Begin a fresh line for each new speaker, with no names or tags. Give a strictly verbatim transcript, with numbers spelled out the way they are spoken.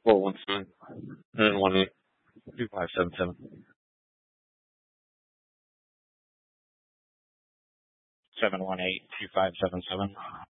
four one seven nine one eight two five seven seven.
seven one eight two five seven seven.